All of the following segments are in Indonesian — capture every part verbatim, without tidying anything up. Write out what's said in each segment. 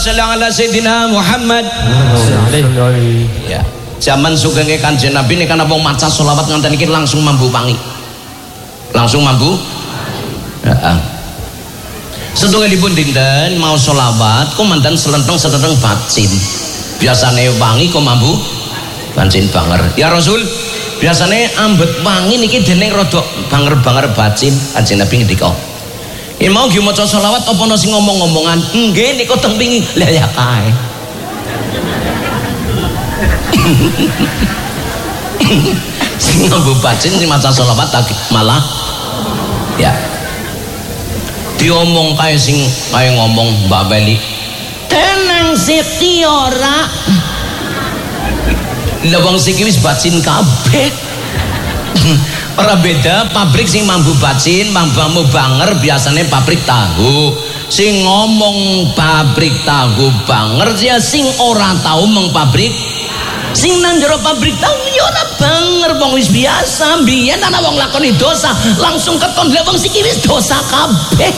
sholli ala sayyidina Muhammad. Ya, zaman sugenge Kanjeng Nabi nek ana wong maca selawat nganten iki langsung mambu wangi. Langsung mambu. Heeh. Setunggalipun dinten mau selawat komandan selenteng-selenteng bacin. Biasane wangi kok mambu bacin banger. Ya Rasul, biasane ambet wangi niki dening rada banger-banger bacin. Kanjeng Nabi ngendika, "Yen mau nggih maca selawat apa ana sing ngomong-ngomongan?" "Nggih niku teng pingi." Lah ya kae. Sing mambu bacin sing maca selawat malah ya diomong kae sing kae ngomong Mbak Beli tenang siti ora lha wong siki wis bacin kabeh. Ora beda pabrik sing mambu bacin mambu banger biasanya pabrik tahu sing ngomong pabrik tahu banger ya sing ora tahu meng pabrik sing nang jero pabrik tahu ya ora banger wong wis biasa biyen ana wong lakoni dosa langsung keton lha wong siki wis dosa kabeh.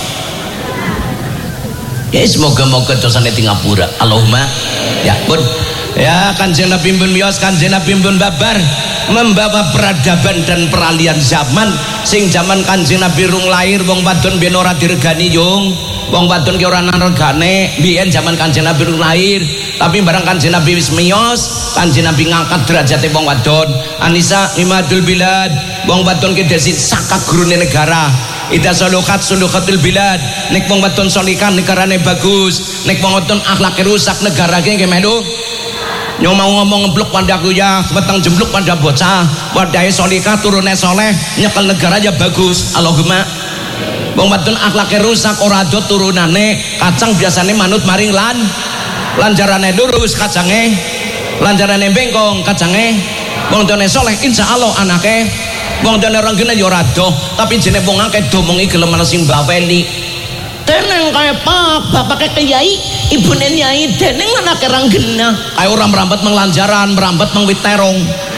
Ya semoga-moga dosane di ngapura. Allahumma ya pun ya Kanjeng Nabi pun miyos Kanjeng Nabi pun babar membawa peradaban dan peralihan zaman sing zaman Kanjeng Nabi rung lahir wong wadon biyen ora diregani yung wong wadon ki ora ana regane biyen zaman Kanjeng Nabi rung lahir tapi barang Kanjeng Nabi wis miyos Kanjeng Nabi ngangkat derajate wong wadon. Anisa imadul bilad wong wadon ki dadi saka gurune negara. Ida solukat sulukatul bilad nek wong wadon solikan negarane bagus nek wong wadon akhlake rusak negarane nggih melu. Nyong mau ngomong ngeblok pada kuyah petang jembluk pada bocah wadai solika turune soleh nyekel negara aja bagus. Allahumma wong wadon akhlake rusak ora do turunane kacang biasane manut maring lan lanjarane lurus kacange lanjarane bengkong kacange wong dene soleh insyaallah anake wong dene orang gene ya ora do tapi jene wong akeh do mongi gelem sing baweli teneng kaya pak bapake kiai ibune nyai deneng anake rang genah kaya ora merambat menglanjaran merambat mengwit terong.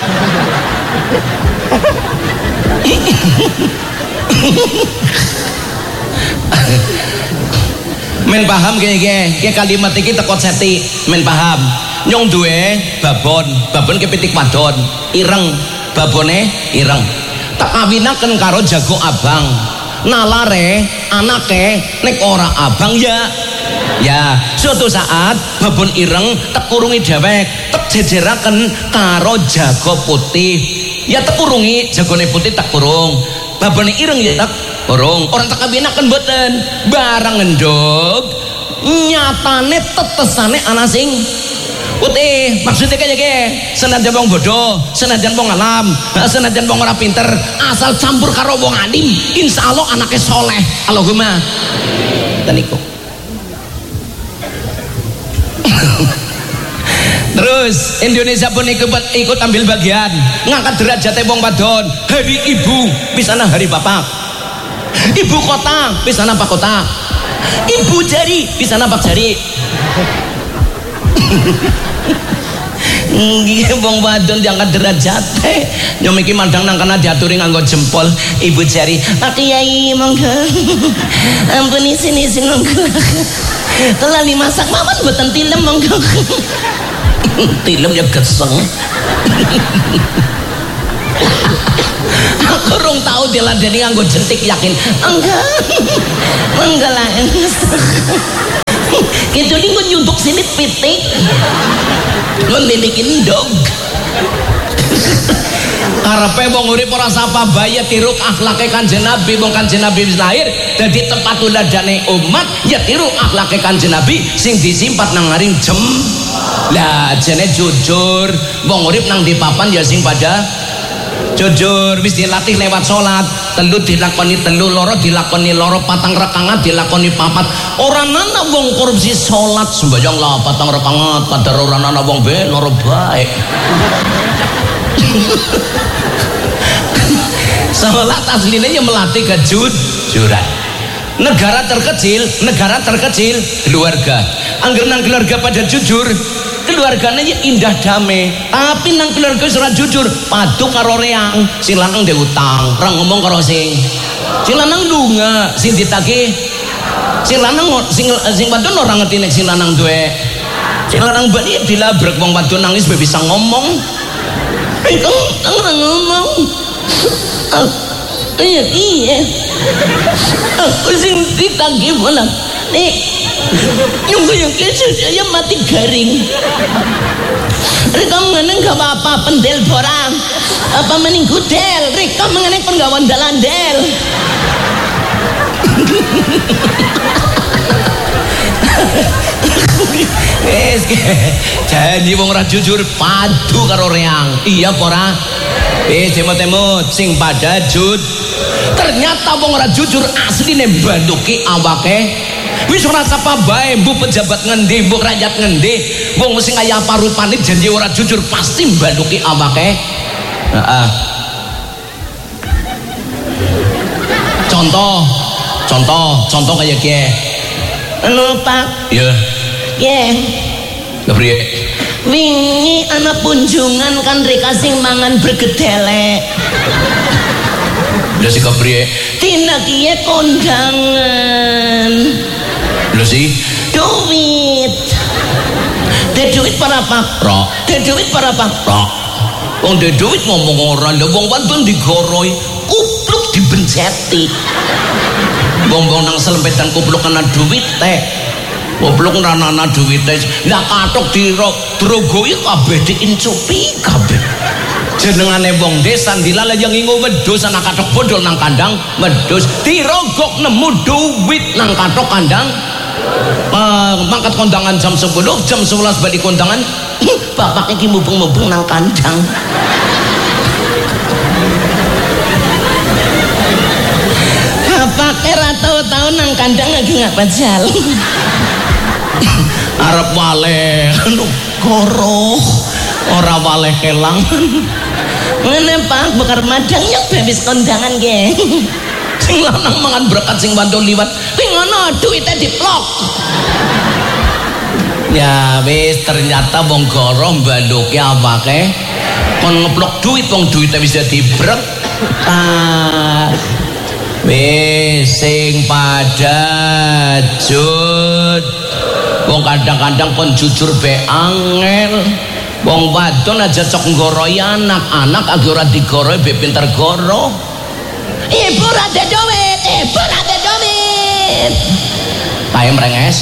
Men paham kaya kaya kalimat iki teko seti men paham nyong duwe babon babon kepitik wadon ireng babone ireng tak kawinaken karo jago abang nalare anake nek ora abang ya ya suatu saat babon ireng tak kurungi dewek tak jejeraken karo jago putih ya tak kurungi jagone putih tak kurung babone ireng ya tak kurung orang tak kawinaken mboten barang endog nyatane tetesane ana sing putih maksudnya kayak gini senajan wong bodoh senajan wong alam senajan wong ora pinter asal campur karo wong alim insya Allah anaknya soleh. Allahumma dan ikut terus Indonesia pun ikut, ikut ambil bagian ngangkat derajatnya wong wadon hari ibu bisana hari bapak ibu kota bisana pak kota ibu jari bisana pak jari. Nggih wong wadon diangkat derajate nyom iki mandang nang kana diaturi nganggo jempol ibu jari Pak Kiai monggo ampun isin-isin monggo kelali masak mawon mboten tilem monggo tilem ya geseng. Aku rung tau diladeni nganggo jentik yakin enggak enggak lah gitu nih gue nyuntuk sini pitik ngelilikin dog karepe wong urip ora sapa bae tiru akhlake Kanjeng Nabi wong Kanjeng Nabi wis lahir dadi tempat tuladane umat ya tiru akhlake Kanjeng Nabi sing disimpat nang ngaring jem lah jene jujur wong urip nang di papan ya sing pada jujur wis dilatih lewat sholat telu dilakoni telu loro dilakoni loro patang rekangat dilakoni papat orang nana wong korupsi sholat sembahyang lah patang rekangat padahal orang nana wong be loro baik. Sholat aslinya yang melatih kejujuran. Negara terkecil negara terkecil keluarga angger nang keluarga pada jujur keluarganya ya indah damai tapi nang keluarga ora jujur padu karo reang sing lanang ndek utang ora ngomong karo sing sing lanang lunga sing ditagih Sing lanang sing sing wadon ora ngerti nek sing lanang duwe. Sing lanang bali dilabrak wong wadon nangis be bisa ngomong. Itu orang ngomong. Iya iya. Aku sing ditagih bola. Nek nyunggu yang kesu saya mati garing. Rika mengenang gak apa-apa pendel borang. Apa mending gudel. Rika mengenang pun gak wandal-andel. Wes jadi wong ora jujur padu karo reang. Iya pora. Eh temut-temut sing pada jud. Ternyata wong ora jujur asline banduki awake. Wis ora sapa bae mbu pejabat ngendi, mbu rakyat ngendi, wong sing kaya apa rupane janji ora jujur pasti banduki awake. Heeh. Contoh, contoh, contoh kayak kie. Halo Pak. Iya. Kie. Kepriye? Wingi ana kunjungan kan reka sing mangan bergedele. Lha sik kepriye? Tina kie kondangan. Lho sih duit de duit para pak rok de duit para pak rok wong de duit ngomong orang lho wong wadon digoroi kupluk dibenceti wong-wong nang selempetan kupluk kena duit teh kupluk nana duit teh lah katok dirok drogoi kabeh diincupi kabeh jenengane wong desa dilala yang ingo wedhus anak katok bodol nang kandang wedhus dirogok nemu duit nang katok kandang. Uh, mangkat kondangan jam sepuluh, jam sebelas balik kondangan. Bapak iki mubeng-mubeng nang kandang. Bapak era tahu-tahu nang kandang lagi ngapa jalan. Arab wale, anu goroh, ora wale kelang. Ngene Pak, bekar madang yang bebis kondangan ge. Sing lanang mangan berkat sing wadon liwat kuwi ngono duite diplok. Ya wis ternyata wong goro mbanduke awake kon ngeplok duit wong duite bisa dibrek. Ah wis sing pada jud wong kadang-kadang kon jujur be angel. Wong wadon aja cok nggoroi anak-anak agi ora digoroi be pinter goro. Ibu rada duit, ibu rada duit. Kayak merenges.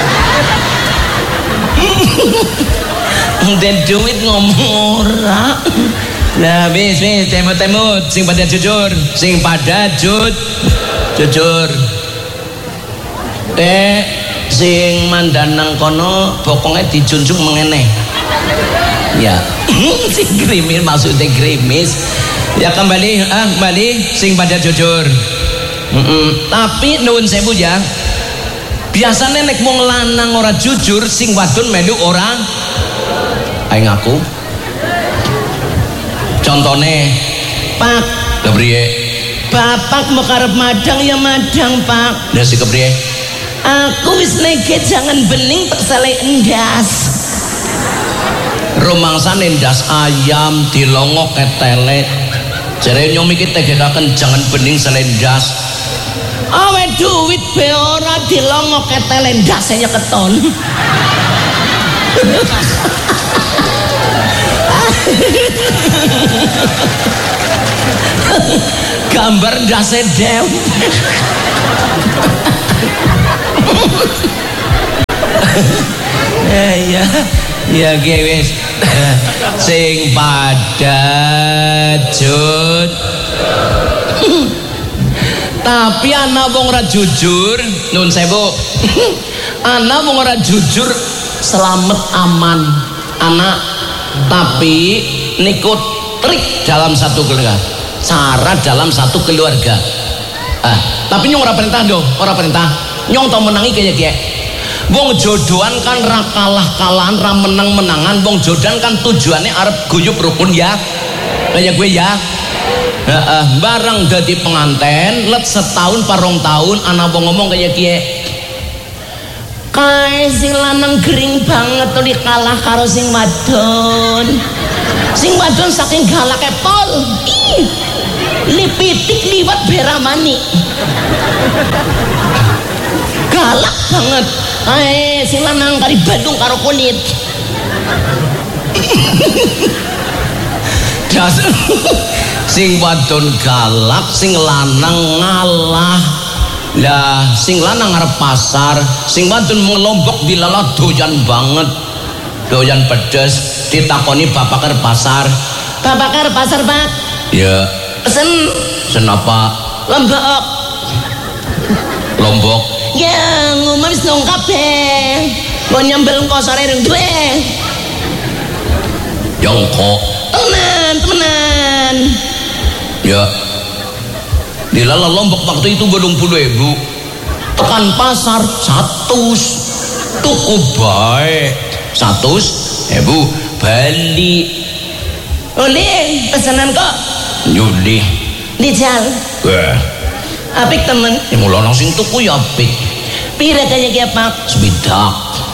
Udah duit ngomong ora. Nah, bis bis temut-temut sing pada jujur, sing pada jud jujur. Teh sing mandanang kono bokongnya dijunjung mengene. Ya, sing krimis maksudnya krimis. Ya kembali, ah kembali sing pada jujur. Mm -mm. Tapi nuwun sewu ya. Biasanya nek wong lanang ora jujur, sing wadon melu ora aing ngaku. Contone, Pak, kepriye? Bapak mekarep madang ya madang, Pak. Lha sik kepriye? Aku wis nege jangan bening tak sale endas. Rumangsane endas ayam dilongok ketele. Jare nyomi iki tegekaken jangan bening selendas. Awe duit be ora dilongok ketele ndase nyeketon. Gambar ndase dew. Ya ya ya wis sing pada jud. Tapi anak wong ora jujur nun sewu. Anak wong ora jujur selamat aman anak, tapi niku trik dalam satu keluarga, cara dalam satu keluarga. Ah, tapi nyong ora perintah dong, ora perintah. Nyong tau menangi kayak kayak wong jodohan kan ra kalah-kalahan, ra menang-menangan. Wong jodohan kan tujuannya arep guyub rukun ya. Kayak gue ya. Heeh, barang dadi penganten, let setahun parong tahun anak wong ngomong kayak kie. Kae sing lanang gering banget tuh dikalah karo sing wadon. Sing wadon saking galake pol. Ih. Lipitik liwat beramani. galak banget. Ae sing lanang kari Bandung karo kulit. Das sing wadon galak, sing lanang ngalah. Lah sing lanang ngarep pasar, sing wadon ngelombok dilalah doyan banget. Doyan pedes, ditakoni bapak ke pasar. Bapak ke pasar, Pak? Ya. Pesen. Pesen apa? Lombok. Lombok. Ya, ngomong wis nang kabeh. Kok nyambel engko sore reng duwe. Ya engko. Temenan, temenan. Ya. Dilala Lombok waktu itu gedung puluh ribu. Tekan pasar satus. Tuku bae. Satus. Ibu bali. Oleh pesanan kok. Yudi. Dijal. Wah. Apik temen. Ya mula nang sing tuku ya apik. Pira kaya ki Pak? Sebidak.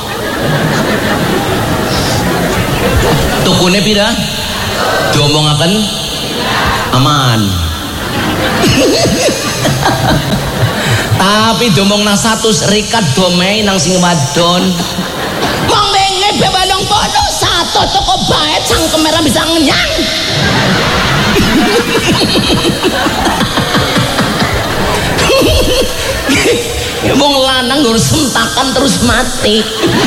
Tukune pira? Diomongaken aman. Tapi domong nang satus rikat domei nang sing wadon. Wong wingi bewalong puluh satu toko bae cangkem merah bisa ngenyang. Ya wong lanang ngurus sentakan terus mati.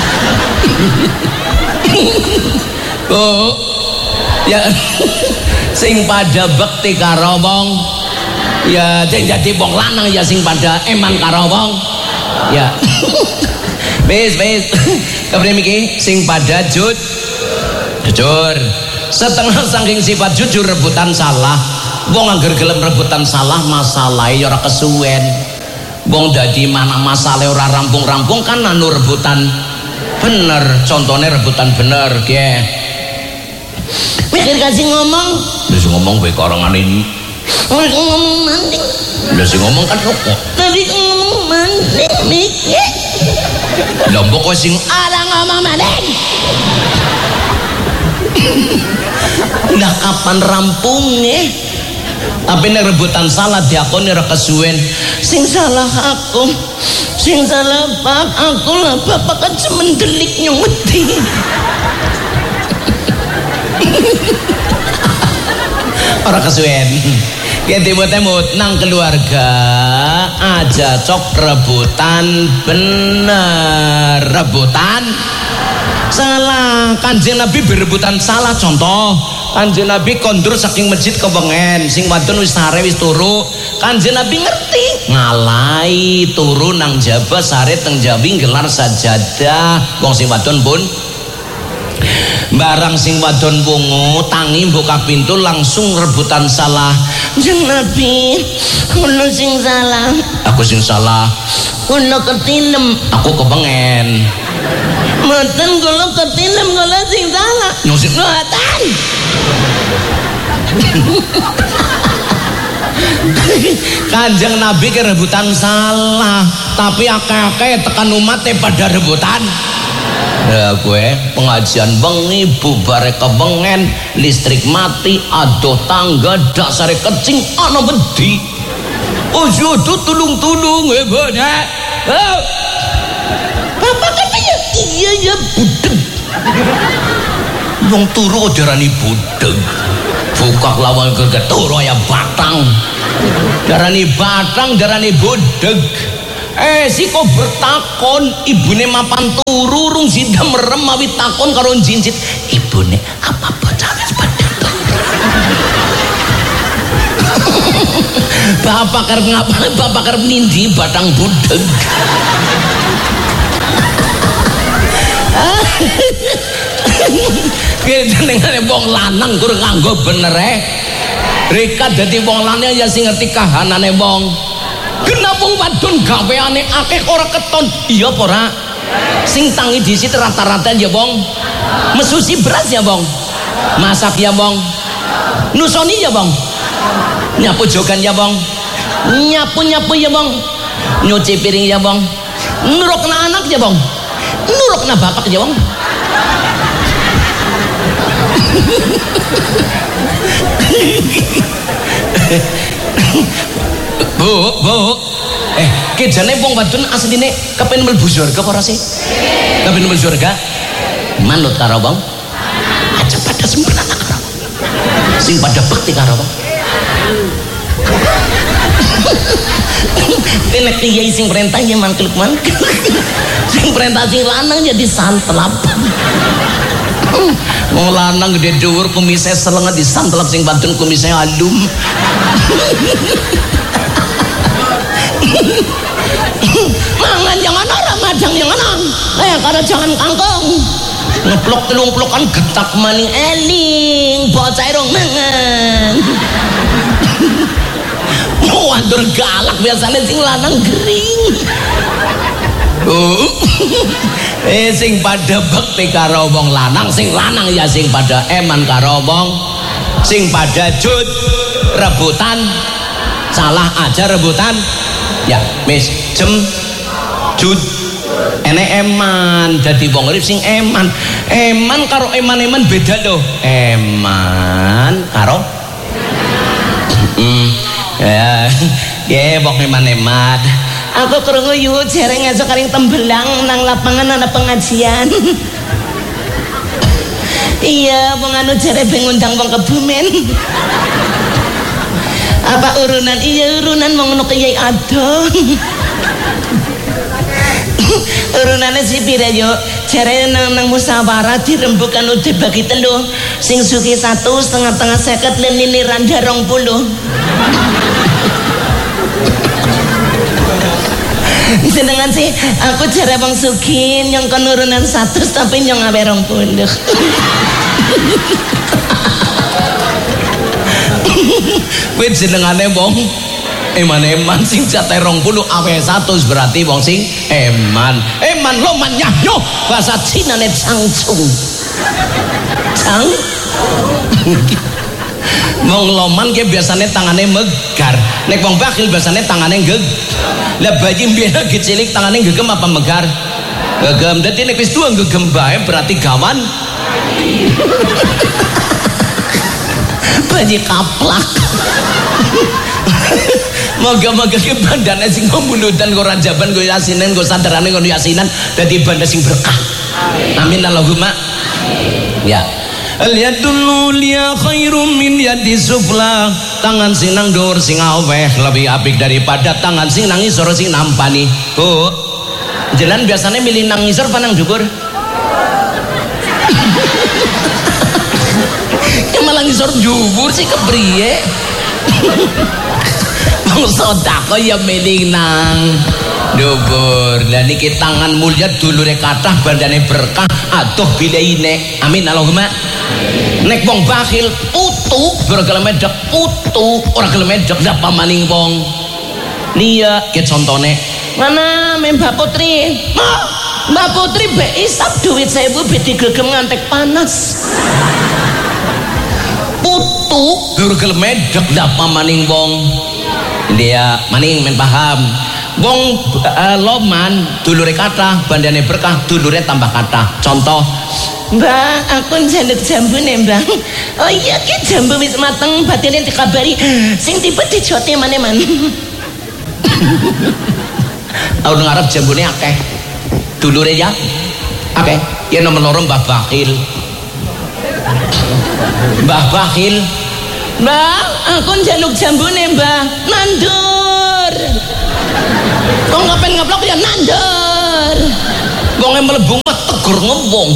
Oh. Ya sing pada bekti karo wong ya jadi wong lanang ya sing pada eman karo wong ya wis wis kepriye iki sing pada jujur jujur setengah saking sifat jujur rebutan salah wong angger gelem rebutan salah masalahe ya ora kesuwen wong dadi mana masalah ora rampung-rampung kan anu rebutan bener contohnya rebutan bener ya mikir kasih ngomong wis ngomong kowe karangan ini wis ngomong manting lha sing ngomong kan rokok tadi ngomong manting mikir lha mbok sing ala ngomong manting nah kapan rampungnya tapi nek rebutan salah diakoni ora kesuwen sing salah aku sing salah Pak aku lah bapak kan semendelik nyong wedi orang kesuwen ya timut-timut nang keluarga aja cok rebutan bener rebutan salah Kanjeng Nabi berebutan salah contoh Kanjeng Nabi kondur saking masjid kebengen sing wadon wis sare wis turu Kanjeng Nabi ngerti ngalai turu nang jaba sare teng jawi gelar sajadah wong sing wadon pun barang sing wadon wungu tangi buka pintu langsung rebutan salah Kanjeng Nabi kula sing salah aku sing salah kula ketilem aku kepengen mboten kula ketilem kula sing salah nyusik mboten Kanjeng Nabi ke rebutan salah tapi akeh-akeh tekan umatnya pada rebutan ya gue pengajian bengi bubare kebengen listrik mati aduh tangga dasare kecing ana wedi ojo tulung-tulung ya bone oh. Bapak katanya iya ya budeg wong turu darani budeg buka lawan ke turu ya batang darani batang darani budeg eh si kok bertakon ibune mapan turu rung sida merem mawi takon karo jinjit ibune apa bocah wis padha bapak karep ngapa bapak karep nindi batang budeg jenengane wong lanang kur nganggo bener eh rika dadi wong lanang ya sing ngerti kahanane wong kenapa wadon gaweane akeh ora keton iya apa ora sing tangi disit rata-rata ya bong mesusi beras ya bong masak ya bong nusoni ya bong nyapu jogan ya bong nyapu-nyapu ya bong nyuci piring ya bong nurukna anak ya bong nurukna bapak ya bong bu bu Eh, kejane wong wadon asline kepen mlebu surga apa ora sih? Kepen mlebu surga? Manut karo wong aja pada sempurna karo wong. Sing pada bekti karo wong. Kene kiai sing perintah ya mangkel-mangkel. Sing perintah sing lanang ya disantelap. Wong lanang gede dhuwur kumise selenget disantelap, sing wadon kumise alum. Mangan jangan ora madang yang enang. Eh kada jangan kangkung. Ngeplok telung-plokan getak maning eling bocah rong mangan. Wadur galak biasanya sing lanang gering. Oh. Eh sing pada bekti karo wong lanang, sing lanang ya sing pada eman karo wong sing pada jut rebutan salah aja rebutan ya mis jem jut ene eman dadi wong urip sing eman eman karo eman-eman beda loh. Eman karo hmm ya ya wong eman-eman. Aku krungu yu jere ngesuk karing tembelang nang lapangan ana pengajian. Iya wong anu jere ben ngundang wong Kebumen. Apa urunan? Iya urunan wong ngono kiai adon. Urunane si pira yo jere nang nang musyawarah dirembukan udah bagi telu, sing suki satu setengah-tengah seket lan liliran rong puluh. Sedangkan sih aku jare wong sugih nyong kon urunan satu tapi nyong awe rong puluh. Kuwi jenengane wong eman-eman sing jatah rong puluh awe satu berarti wong sing eman. Eman loman nyahyo bahasa Cina ne cangcung. Cang. Wong loman ki biasane tangane megar. Nek wong bakhil biasane tangane geg. Lah bayi mbiyen ge cilik tangane gegem apa megar? Gegem. Dadi nek wis tuwa gegem bae berarti gawan. Bayi kaplak. Moga-moga ke bandane sing pembulutan go rajaban go yasinen go sandarane go yasinan dadi banda sing berkah. Amin Allahumma. Ya. Al-yadul ulia khairum min yadi sufla. Tangan sing nang dhuwur sing aweh lebih apik daripada tangan sing nang ngisor sing nampani. Bu, jalan biasanya milih nang ngisor apa nang dhuwur? Ya malah ngisor dhuwur sih kepriye? Wong sedekah ya milih nang dhuwur. Lah niki tangan mulia dulure kathah bandane berkah adoh bilaine. Amin Allahumma. Nek wong bakhil putu ora gelem medhek putu ora gelem medhek ndak pamaning wong liya ki contone mana Mbak Putri ma Mbak Putri be isap duit sewu be digegem ngantek panas putu ora gelem medhek ndak pamaning wong dia maning men paham wong uh, loman dulure kathah bandane berkah dulure tambah kathah. Contoh Mbak, aku njaluk jambu nih Mbak. Oh iya ki jambu wis mateng batine dikabari sing tipe dijote mane-man. Aku ngarep jambune akeh. Dulure ya akeh. Ya nomor loro Mbah Bakhil. Mbah Bakhil. Mbak, aku njaluk jambu nih Mbak. Nandur. Kok ngapain ngeblok ya nandur. Wonge mlebu tegur ngewong.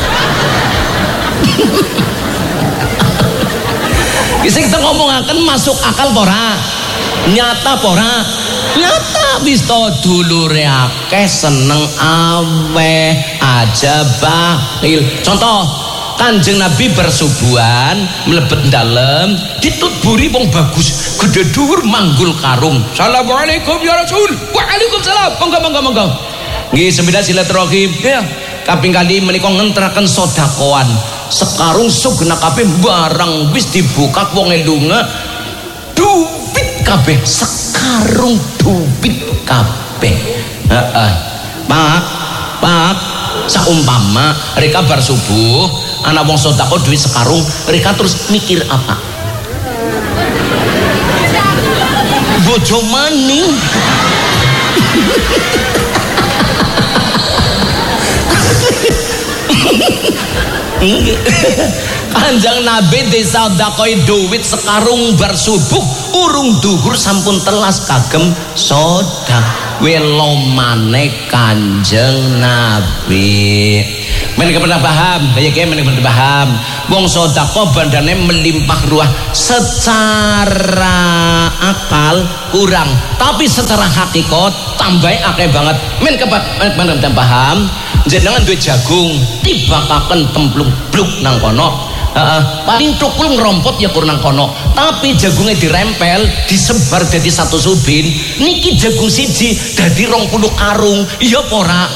Sing kita ngomongaken masuk akal pora nyata pora nyata wis to dulure akeh seneng aweh aja bakhil. Contoh Kanjeng Nabi bersubuhan mlebet dalem ditutburi wong bagus gede dhuwur manggul karung. Assalamualaikum ya Rasul. Waalaikumsalam. Monggo monggo monggo. Nggih sembilan silaturahim ya. Kaping kali menika ngentraken sedekahan. Sekarung sugena kabeh barang wis dibuka wong lunga duit kabeh sekarung duit kabeh. Heeh. Pak, Pak, saumpama reka bar subuh ana wong sedekah duit sekarung, reka terus mikir apa? Bojo maning. Kanjeng Nabi disadakoi duit sekarung bar subuh urung duhur sampun telas kagem sodak welomane Kanjeng Nabi. Men kepada paham, banyak men kepada paham. Wong sedekah bandane melimpah ruah secara akal kurang, tapi secara hakikat tambah akeh banget. Men kepada paham, jenengan duwe jagung, tibakaken templung bluk nang kono. Heeh, paling cukul ngerompot ya kurang kono. Tapi jagungnya dirempel, disebar jadi satu subin. Niki jagung siji dadi rong puluh karung. Iya pora.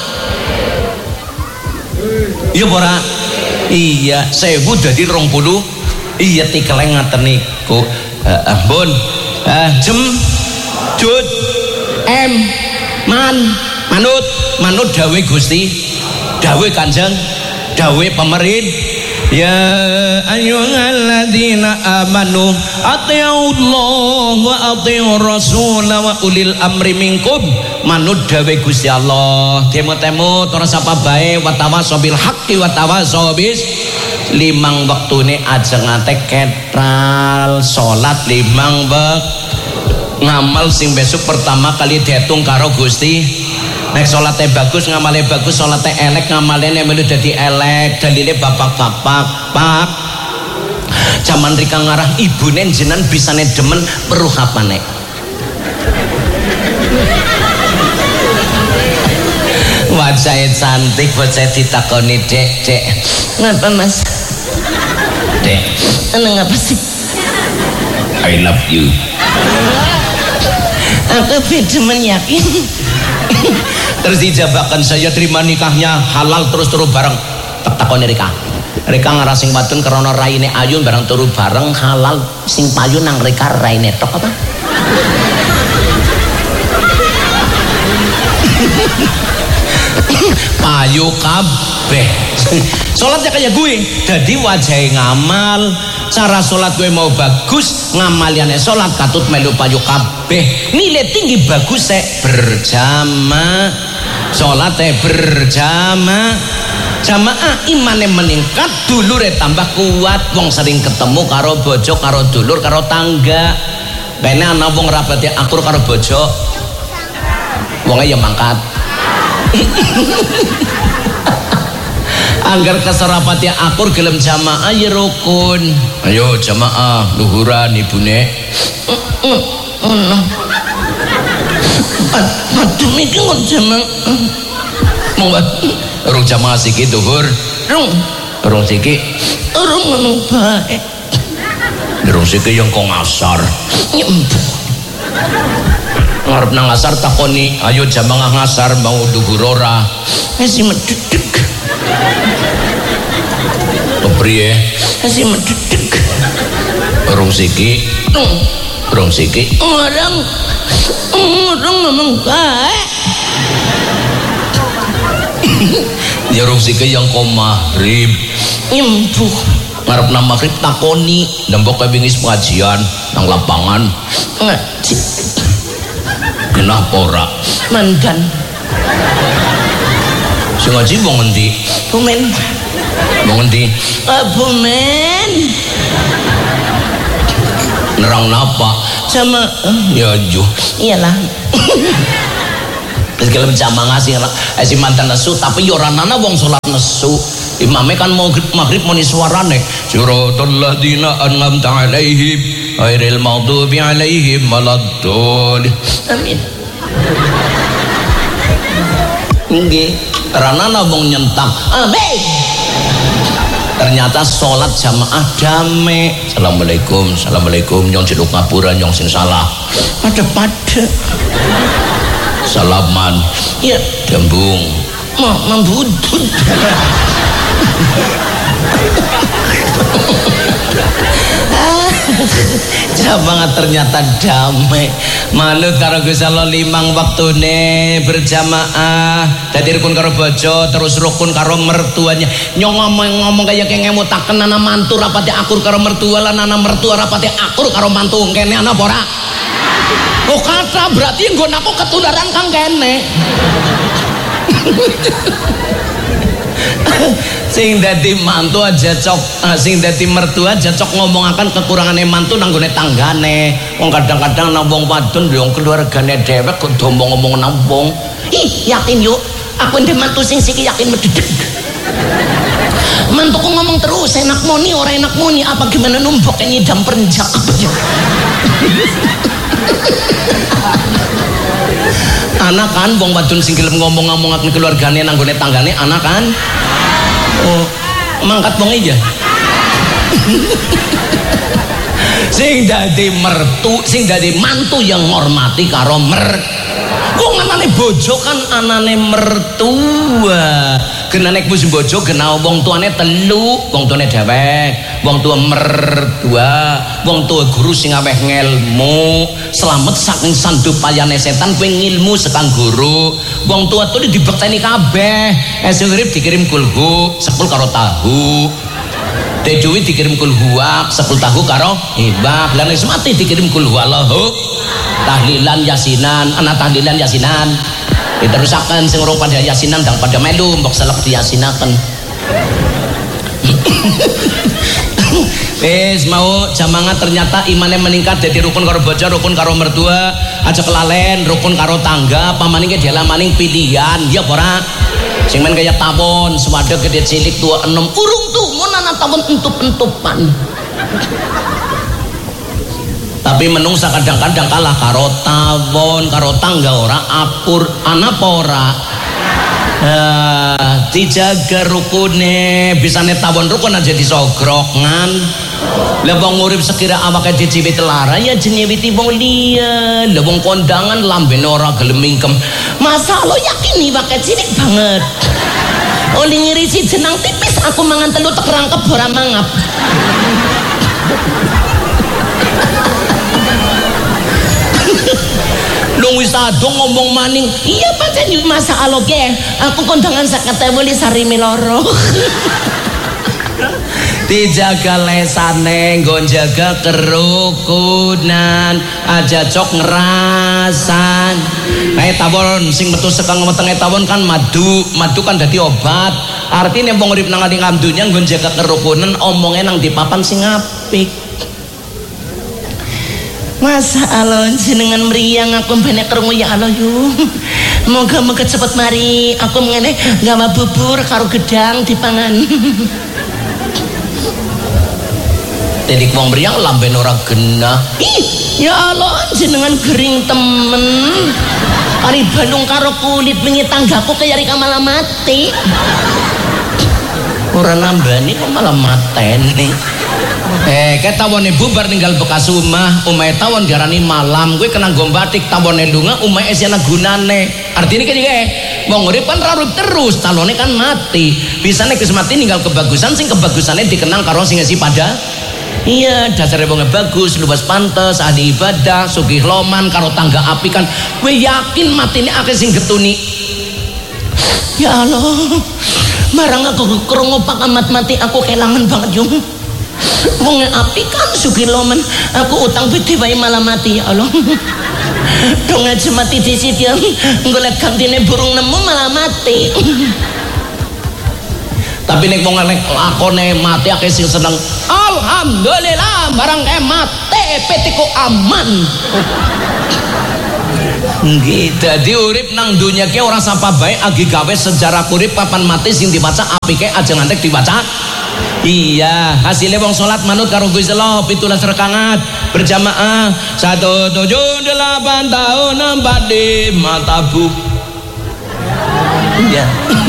Iya pora. Iya, sewu dadi rong puluh. Iya tikeleng ngaten niku. Heeh, Bun. Eh, jem jut em man manut manut dawe Gusti. Dawe Kanjeng, dawe pemerintah. Ya ayyuhalladzina amanu atiiullah wa atiiur rasul wa ulil amri minkum. Manut dawe Gusti Allah temut-temut ora sapa bae wa tawasobil haqqi wa tawasobis limang wektune aja ngate ketral salat limang wek ngamal sing besok pertama kali diitung karo Gusti. Nek salate bagus ngamale bagus, salate elek ngamalene melu dadi elek. Dalile bapak-bapak, Pak. Jaman rika ngarah ibune jenengan bisane demen peruhapane. Wajahe cantik bocah ditakoni, "Dek, Dek." "Ngapa, Mas?" "Dek, ana ngapa sih?" "I love you." "Aku demen yakin." Terus dijabakan saya terima nikahnya halal terus turu bareng. Tak takoni Rika. Rika ngarah sing wadon krana raine ayu bareng turu bareng halal sing payu nang Rika raine tok apa? Payu kabeh. Salatnya kayak gue. Jadi wajahe ngamal. Cara salat gue mau bagus, ngamaliane salat katut melu payu kabeh. Nilai tinggi bagus sek berjamaah. Salate berjamaah. Jamaah imane meningkat, dulure tambah kuat. Wong sering ketemu karo bojo, karo dulur, karo tangga. Bene ana wong rapati akur karo bojo. Wonge ya mangkat. Angger keserapati akur gelem jamaah ya rukun. Ayo jamaah luhuran ibune. Ono. Aduh iki kok jamaah. Monggo urung jamaah siki duhur. Rung. Urung siki. Urung ngono bae. Urung siki yang kok ngasar. Ngarep nang ngasar takoni, ayo jamaah ngasar mau duhur ora? Wis medhedhek. Kepriye? Wis medhedhek. Urung siki. Urung siki. Orang orang ngomong bae. Ya urung siki yang kok maghrib. Nyembuh. Ngarep nang maghrib takoni, nembok kae wingis pengajian nang lapangan. Ngaji. Kenapa ora? Mandan. Sing ngaji wong endi? Bumen. Wong endi? Ah, Bumen. Nerang napa? Sama ya yo. Iyalah. Wis gelem jamaah ngasih si mantan nesu tapi yo ora ana wong salat nesu. Imame kan mau maghrib muni suarane. Siratal ladzina an'amta 'alaihim ghairil maghdubi 'alaihim waladdallin. Amin. Nggih, ranana wong nyentak. Amin. Ternyata sholat jamaah damai. Assalamualaikum, assalamualaikum. Nyong ciluk ngapura, nyong sing salah. Pada-pada. Salaman. Ya, dambung. Mau membudut. Jamaah ternyata damai. Manut karo Gusti Allah limang waktune berjamaah. Dadi rukun karo bojo, terus rukun karo mertuanya. Nyong ngomong-ngomong kaya ngemutaken ana mantu rapati akur karo mertua lan ana mertua rapati akur karo mantu. Kene ana apa ora? Oh kata berarti nggon aku ketularan kang kene. Sing dadi mantu aja cok, uh, sing dadi mertua aja cok ngomongaken kekurangane mantu nang gone tanggane. Wong kadang-kadang nang wong wadon yo keluargane dhewek kok ngomong-ngomong nang wong. Ih, yakin yuk, aku ndek mantu sing siki yakin mededek. Mantuku ngomong terus enak moni ora enak moni apa gimana numpuk nyidam perenjak. Anak kan wong wadon sing gelem ngomong-ngomongaken keluargane nang gone tanggane anak kan. Oh, mangkat wong iya. Sing dadi mertu, sing dadi mantu yang ngormati karo mer. Wong anane bojo kan anane mertua. Genane wis bojo gena wong tuane telu, wong tuane dhewek, wong tua mertua, wong tua guru sing aweh ngelmu, selamat saking sandupayane setan kowe ngilmu sekang guru. Wong tua tuh dibekteni kabeh. Esuk urip dikirim kulhu, sepul karo tahu. Dewi dikirim kulhuak, sepul tahu karo ibak. Lan wis mati dikirim kulhu Allahu. Tahlilan yasinan, anak tahlilan yasinan. Diterusakan sing urung pada yasinan dan pada melu mbok selek diyasinaken. Wis mau jamangan ternyata imane meningkat dadi rukun karo bojo, rukun karo mertua, aja kelalen rukun karo tangga, pamaning dalam maning pilihan, ya ora. Sing men kaya tawon, swadeg gede cilik tua enom urung tuh mun ana tawon entup-entupan. Tapi menungsa kadang-kadang kalah karo tawon, karo tangga ora apur anapa ora. Uh, dijaga rukune bisane tawon rukun aja disogrongan. Lah wong urip sekira awake diciwit lara ya jenyewiti wong liya. Lah wong kondangan lambene ora gelem mingkem. Masa lo yakin iwake cilik banget. Oli ngirisi jenang tipis aku mangan telu tek rangkep ora mangap. Lu wis adong ngomong maning iya pancen yo masa aloke aku kondangan seket ewu li sarimi loro. Dijaga lesane nggon jaga kerukunan aja cok ngerasan. Kae tawon sing metu sekang wetenge tawon kan madu, madu kan dadi obat. Artine wong urip nang ning dunya nggon jaga kerukunan omonge nang di papan sing apik. Masa Allah jenengan meriang aku benek krungu ya Allah yu. Moga-moga cepet mari aku ngene gawa bubur karo gedang dipangan. Dedik wong meriang lamben ora genah. Ih, ya Allah jenengan gering temen. Ari balung karo kulit wingi tanggaku kaya rika malah mati. Ora nambani kok malah mateni. Eh, kayak tawone bubar ninggal bekas omah, omahe tawon diarani malam. Gue kena gombatik tawone lunga, omahe esiana gunane. Artinya kayak gini, wong urip kan rarut terus, talone kan mati. Bisane geus mati ninggal kebagusan, sing kebagusannya dikenang karo sing esi pada. Iya, dasare wong bagus, luwes pantes, ahli ibadah, sugih loman karo tangga api kan. Gue yakin matine akeh sing getuni. Ya Allah, marang aku krungu pak amat mati aku kelangan banget yung. Wong api kan sugih loman aku utang bede wae malah mati ya Allah. Dong aja mati disit yang golek gantine burung nemu malah mati. Tapi nek wong nek lakone mati akeh sing seneng alhamdulillah barang kae mati petiku aman. Nggih dadi urip nang donya ki ora sapa bae agi gawe sejarah urip papan mati sing diwaca apike aja ngantek diwaca. Iya, hasilnya wong salat manut karo Gusti Allah pitulas rakaat berjamaah satu tujuh delapan tahun empat di matabu. Iya.